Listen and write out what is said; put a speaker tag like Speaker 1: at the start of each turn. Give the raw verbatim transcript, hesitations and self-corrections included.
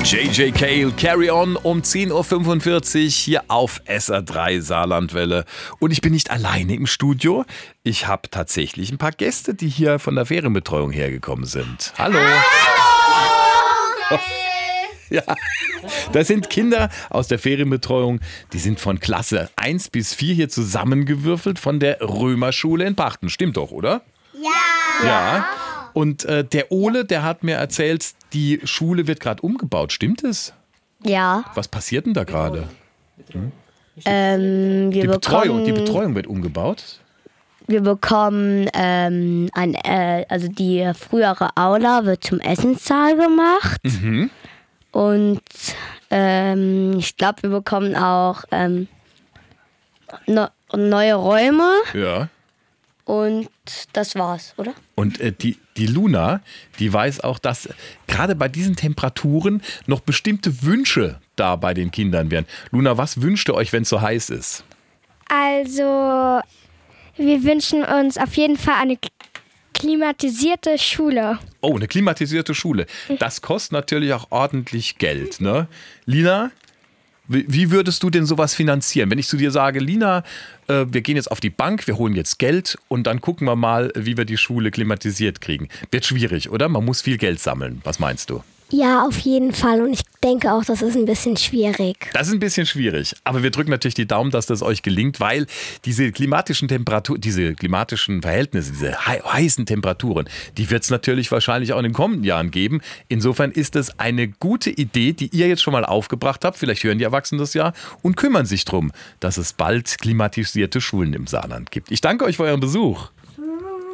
Speaker 1: J J Cale, Carry On um zehn Uhr fünfundvierzig hier auf S R drei Saarlandwelle. Und ich bin nicht alleine im Studio. Ich habe tatsächlich ein paar Gäste, die hier von der Ferienbetreuung hergekommen sind. Hallo! Hallo! Ja, das sind Kinder aus der Ferienbetreuung, die sind von Klasse eins bis vier hier zusammengewürfelt von der Römerschule in Pachten. Stimmt doch, oder?
Speaker 2: Ja.
Speaker 1: Ja. Und äh, der Ole, der hat mir erzählt, die Schule wird gerade umgebaut. Stimmt es?
Speaker 2: Ja.
Speaker 1: Was passiert denn da gerade? Hm?
Speaker 2: Ähm, wir
Speaker 1: Die Betreuung,
Speaker 2: bekommen,
Speaker 1: die Betreuung wird umgebaut.
Speaker 2: Wir bekommen, ähm, ein, äh, also die frühere Aula wird zum Essenssaal gemacht.
Speaker 1: Mhm.
Speaker 2: Und ähm, ich glaube, wir bekommen auch ähm, no, neue Räume.
Speaker 1: Ja.
Speaker 2: Und das war's, oder?
Speaker 1: Und äh, die, die Luna, die weiß auch, dass gerade bei diesen Temperaturen noch bestimmte Wünsche da bei den Kindern wären. Luna, was wünscht ihr euch, wenn es so heiß ist?
Speaker 3: Also, wir wünschen uns auf jeden Fall eine klimatisierte Schule.
Speaker 1: Oh, eine klimatisierte Schule. Das kostet natürlich auch ordentlich Geld, ne? Lina, wie, wie würdest du denn sowas finanzieren? Wenn ich zu dir sage, Lina, äh, wir gehen jetzt auf die Bank, wir holen jetzt Geld und dann gucken wir mal, wie wir die Schule klimatisiert kriegen. Wird schwierig, oder? Man muss viel Geld sammeln. Was meinst du?
Speaker 3: Ja, auf jeden Fall. Und ich denke auch, das ist ein bisschen schwierig.
Speaker 1: Das ist ein bisschen schwierig, aber wir drücken natürlich die Daumen, dass das euch gelingt, weil diese klimatischen Temperatur, diese klimatischen Verhältnisse, diese hei- heißen Temperaturen, die wird es natürlich wahrscheinlich auch in den kommenden Jahren geben. Insofern ist es eine gute Idee, die ihr jetzt schon mal aufgebracht habt. Vielleicht hören die Erwachsenen das ja und kümmern sich darum, dass es bald klimatisierte Schulen im Saarland gibt. Ich danke euch für euren Besuch.